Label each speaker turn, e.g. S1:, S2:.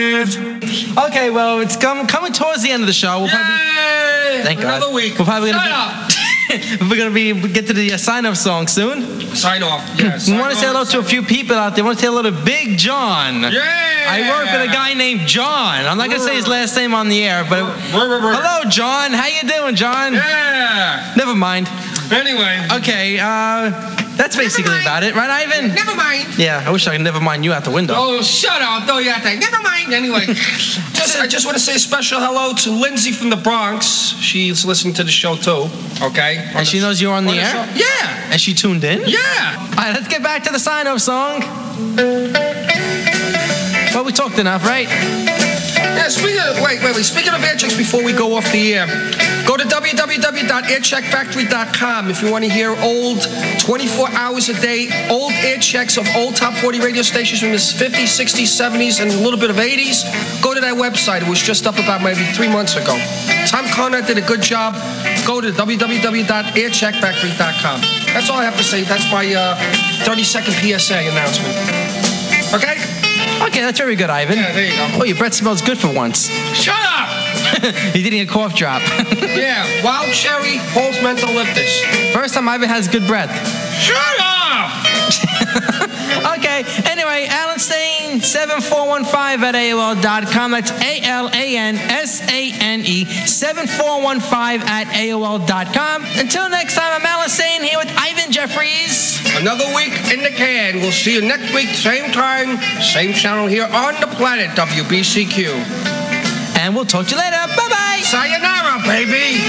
S1: Okay, well, it's coming towards the end of the show. We'll probably, thank God.
S2: Another week.
S1: We're probably
S2: Shut up.
S1: we're gonna get to the sign-off song soon.
S2: Sign off. Yeah.
S1: We want to say hello to a few people out there. We want to say hello to Big John.
S2: Yeah.
S1: I work with a guy named John. I'm not gonna say his last name on the air, but hello, John. How you doing, John?
S2: Yeah.
S1: Never mind.
S2: Anyway.
S1: Okay. That's basically about it, right, Ivan?
S2: Never mind.
S1: Yeah, I wish I could never mind you out the window.
S2: Oh, shut up. No, you have to. Never mind. Anyway, I just want to say a special hello to Lindsay from the Bronx. She's listening to the show, too. Okay?
S1: And she knows you're on the air?
S2: Yeah.
S1: And she tuned in?
S2: Yeah.
S1: All right, let's get back to the sign-off song. Well, we talked enough, right?
S2: Yeah, speaking of air checks, before we go off the air, go to www.aircheckfactory.com if you want to hear old, 24 hours a day, old air checks of old top 40 radio stations from the 50s, 60s, 70s, and a little bit of 80s. Go to that website. It was just up about maybe 3 months ago. Tom Conrad did a good job. Go to www.aircheckfactory.com. That's all I have to say. That's my 30-second PSA announcement. Okay?
S1: Okay, that's very good, Ivan.
S2: Yeah, there you go.
S1: Oh, your breath smells good for once.
S2: Shut up!
S1: He's eating a cough drop.
S2: Yeah, Wild Cherry Pulse Mental Lifters.
S1: First time Ivan has good breath.
S2: Shut up!
S1: Okay, anyway, Alan Stain, 7415 at AOL.com. That's ALANSANE, 7415 at AOL.com. Until next time, I'm Alan Stain here with Ivan Jeffries.
S2: Another week in the can. We'll see you next week, same time, same channel here on the planet, WBCQ.
S1: And we'll talk to you later. Bye-bye.
S2: Sayonara, baby.